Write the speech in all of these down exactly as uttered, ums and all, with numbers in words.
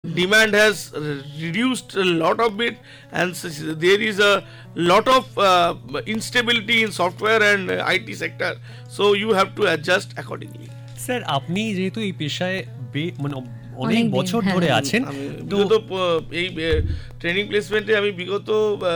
demand has reduced a lot of it, and there is a lot of uh, instability in software and uh, I T sector, so you have to adjust accordingly. Sir, আপনি যেহেতু এই পেশায় মানে অনেক বছর ধরে আছেন, তো এই ট্রেনিং প্লেসমেন্টে আমি বিগত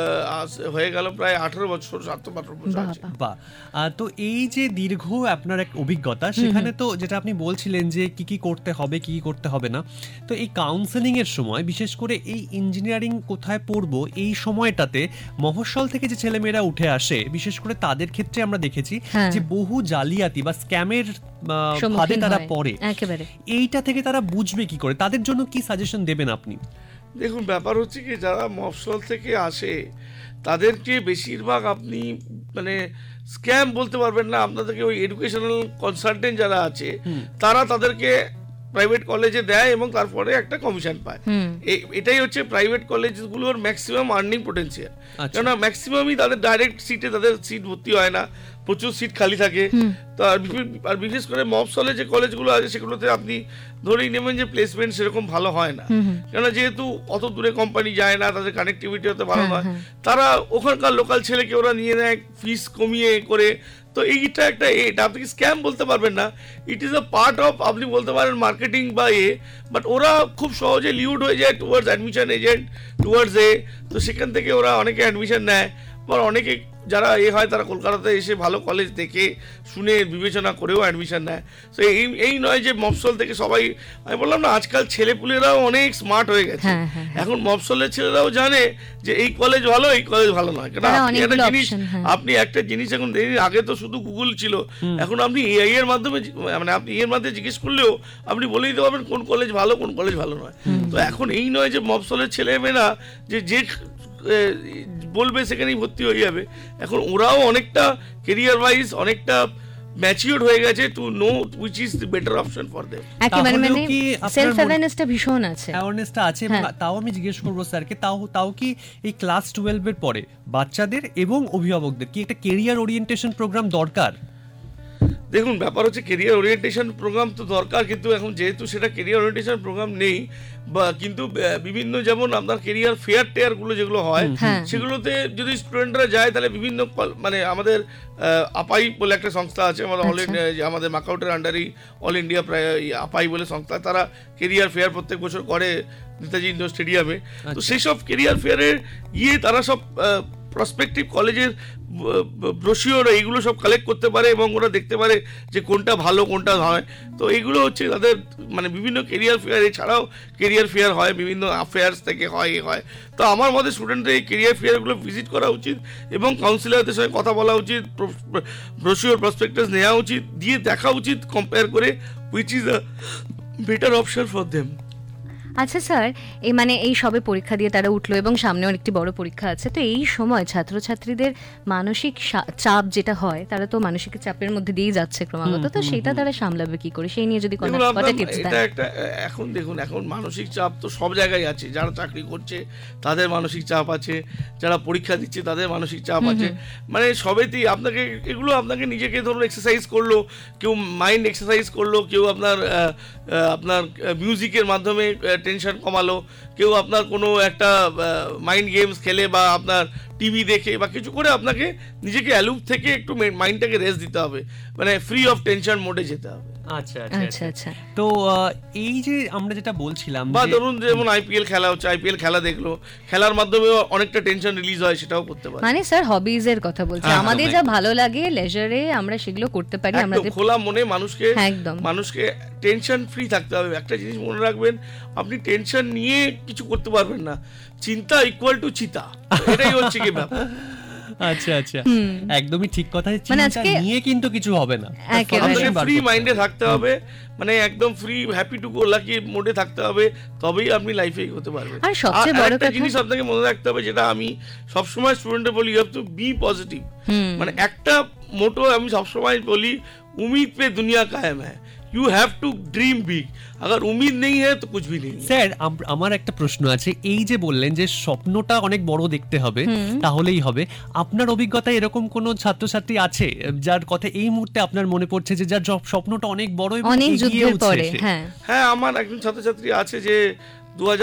হয়ে গেল প্রায় আঠারো বছর সাত বছর বাহ। তো এই যে দীর্ঘ আপনার এক অভিজ্ঞতা, সেখানে তো যেটা আপনি বলছিলেন যে কি কি করতে হবে কি কি করতে হবে না, তো এই কাউন্সেলিং এর সময় বিশেষ করে এই ইঞ্জিনিয়ারিং কোথায় পড়বো এই সময়টাতে মফস্বল থেকে যে ছেলেমেয়েরা উঠে আসে, বিশেষ করে তাদের ক্ষেত্রে আমরা দেখেছি যে বহু জালিয়াতি বা স্ক্যামের ফাঁদে তারা পড়ে। এইটা থেকে তারা বুঝবে কি করে, তাদের জন্য কি সাজেশন দেবেন আপনি? দেখুন, ব্যাপার হচ্ছে কি, যারা মফস্বল থেকে আসে তাদেরকে বেশিরভাগ আপনি মানে স্ক্যাম বলতে পারবেন না, আপনাদেরকে ওই এডুকেশনাল কনসালটেন্ট যারা আছে তারা তাদেরকে প্রাইভেট কলেজে দেয় এবং তারপরে একটা কমিশন পায়। এটাই হচ্ছে প্রাইভেট কলেজগুলোর ম্যাক্সিমাম আর্নিং পোটেনশিয়াল, কেননা ম্যাক্সিমামই তাদের ডাইরেক্ট সিটে তাদের সিট ভর্তি হয় না, প্রচুর সিট খালি থাকে। তো আর বিশেষ করে মফস্বলে যে কলেজগুলো আছে সেগুলোতে আপনি ধরেই নেবেন যে প্লেসমেন্ট সেরকম ভালো হয় না, কেননা যেহেতু অত দূরে কোম্পানি যায় না, তাদের কানেক্টিভিটি হতে ভালো নয়, তারা ওখানকার লোকাল ছেলেকে ওরা নিয়ে নেয় ফিস কমিয়ে করে। তো এইটা একটা এটা আপনি স্ক্যাম বলতে পারবেন না, it is a part of, আপনি বলতে পারেন মার্কেটিং বা এ, বাট ওরা খুব সহজে লিউড হয়ে যায় টুয়ার্ডস অ্যাডমিশন এজেন্ট টুয়ার্ডস এ। তো সেখান থেকে ওরা অনেকে অ্যাডমিশন নেয়, বা অনেকে যারা এ হয় তারা কলকাতাতে এসে ভালো কলেজ দেখে শুনে বিবেচনা করেও অ্যাডমিশন নেয়। তো এই এই নয় যে মফস্বল থেকে সবাই, আমি বললাম না আজকাল ছেলেপুলেরাও অনেক স্মার্ট হয়ে গেছে, এখন মফস্বলের ছেলেরাও জানে যে এই কলেজ ভালো এই কলেজ ভালো নয়। কেন আপনি একটা জিনিস আপনি একটা জিনিস এখন আগে তো শুধু গুগল ছিল, এখন আপনি এআই এর মাধ্যমে মানে আপনি এর মাধ্যমে জিজ্ঞেস করলেও আপনি বলে দিতে পারবেন কোন কলেজ ভালো কোন কলেজ ভালো নয়। তো এখন এই নয় যে মফস্বলের ছেলেমেয়েরা যে যে বলবে সেখানেই ভর্তি হয়ে যাবে, এখন ওরাও অনেকটা ক্যারিয়ার ওয়াইজ অনেকটা ম্যাচিউরড হয়ে গেছে to know which is the better option for them. একেবারে মানে সেলফ অ্যাওয়ারনেসটা ভীষণ আছে, অ্যাওয়ারনেসটা আছে। তাও আমি জিজ্ঞেস করব স্যারকে, তাও তাও কি এই ক্লাস টুয়েলভ এর পরে বাচ্চাদের এবং অভিভাবকদের কি একটা ক্যারিয়ার ওরিয়েন্টেশন প্রোগ্রাম দরকার? দেখুন, ব্যাপার হচ্ছে ক্যারিয়ার ওরিয়েন্টেশন প্রোগ্রাম তো দরকার, কিন্তু এখন যেহেতু সেটা ক্যারিয়ার ওরিয়েন্টেশন প্রোগ্রাম নেই, বা কিন্তু বিভিন্ন যেমন আপনার ক্যারিয়ার ফেয়ার টেয়ারগুলো যেগুলো হয় সেগুলোতে যদি স্টুডেন্টরা যায় তাহলে বিভিন্ন মানে আমাদের আপাই বলে একটা সংস্থা আছে আমাদের অল ইন্ডিয়া, আমাদের মাকাউটের আন্ডারেই অল ইন্ডিয়া প্রায় আপাই বলে সংস্থা, তারা ক্যারিয়ার ফেয়ার প্রত্যেক বছর করে নেতাজি ইন্ডোর স্টেডিয়ামে। তো সেই সব ক্যারিয়ার ফেয়ারের গিয়ে তারা সব প্রসপেক্টিভ কলেজের ব্রোশিওর এইগুলো সব কালেক্ট করতে পারে এবং ওরা দেখতে পারে যে কোনটা ভালো কোনটা হয়। তো এইগুলো হচ্ছে তাদের মানে বিভিন্ন ক্যারিয়ার ফেয়ার, এছাড়াও ক্যারিয়ার ফেয়ার হয় বিভিন্ন অ্যাফেয়ার্স থেকে হয় এ হয়। তো আমার মতে স্টুডেন্টদের এই ক্যারিয়ার ফেয়ারগুলো ভিজিট করা উচিত এবং কাউন্সিলরদের সঙ্গে কথা বলা উচিত, ব্রোশিওর প্রসপেক্টাস নেওয়া উচিত, দিয়ে দেখা উচিত কম্পেয়ার করে which is a better option for them. আচ্ছা স্যার, এই মানে এই সবে পরীক্ষা দিয়ে তারা উঠলো এবং সামনেও একটি বড় পরীক্ষা আছে, তো এই সময় ছাত্রছাত্রীদের মানসিক চাপ যেটা হয়, তারা তো মানসিক চাপের মধ্যে দিয়েই যাচ্ছে ক্রমাগত, তো সেটা তারা সামলাবে কি করে, সেই নিয়ে যদি কোনো টিপস দেন। এটা একটা এখন দেখুন, এখন মানসিক চাপ তো সব জায়গায় আছে, যারা চাকরি করছে তাদের মানসিক চাপ আছে, যারা পরীক্ষা দিচ্ছে তাদের মানসিক চাপ আছে, মানে সবেতেই আপনাকে এগুলো আপনাকে নিজেকে ধরুন এক্সারসাইজ করলো, কেউ মাইন্ড এক্সারসাইজ করলো, কেউ আপনার আপনার মিউজিকের মাধ্যমে টেনশন কমালো, কেউ আপনার কোনো একটা মাইন্ড গেমস খেলে বা আপনার টিভি দেখে বা কিছু করে আপনাকে নিজেকে অ্যালুপ থেকে একটু মাইন্ডটাকে রেস্ট দিতে হবে, মানে ফ্রি অফ টেনশন মোডে যেতে হবে। আচ্ছা আচ্ছা আচ্ছা। তো এই যে আমরা যেটা বলছিলাম, বা ধরুন যেমন আইপিএল খেলা হচ্ছে, আইপিএল খেলা দেখলো, খেলার মাধ্যমে অনেকটা টেনশন রিলিজ হয়, সেটাও করতে পারে। মানে স্যার হবিজ এর কথা বলছি, আমাদের যা ভালো লাগে লেজারে আমরা সেগুলো করতে পারি, আমাদের খোলা মনে মানুষকে মানুষকে টেনশন ফ্রি থাকতে হবে। একটা জিনিস মনে রাখবেন, আপনি টেনশন নিয়ে কিছু করতে পারবেন না, চিন্তা ইকুয়াল টু চিতা, এটাই হচ্ছে কি ব্যাপার। আচ্ছা আচ্ছা, একদমই ঠিক কথা, চিন্তা নিয়ে কিন্তু কিছু হবে না, ফ্রি মাইন্ডে থাকতে হবে, মানে একদম free happy to go lucky মোডে থাকতে হবে, তবেই আপনি লাইফে এগোতে পারবেন। আর সবচেয়ে বড় একটা জিনিস আপনাকে মনে রাখতে হবে, যেটা আমি সবসময় স্টুডেন্টদের বলি, you have to B positive. মানে একটা মোটো আমি সবসময় বলি, উম্मीद पे दुनिया कायम है, you have to dream big, अगर उम्मीद नहीं है तो कुछ भी नहीं। স্যার, আমার একটা প্রশ্ন আছে, এই যে বললেন যে স্বপ্নটা অনেক বড় দেখতে হবে তাহলেই হবে, আপনার অভিজ্ঞতায় এরকম কোন ছাত্রছাত্রী আছে যার কথা এই মুহূর্তে আপনার মনে পড়ছে যে যার স্বপ্নটা অনেক বড় এবং এগিয়ে উঠছে? হ্যাঁ হ্যাঁ, আমার একজন ছাত্রছাত্রী আছে যে দু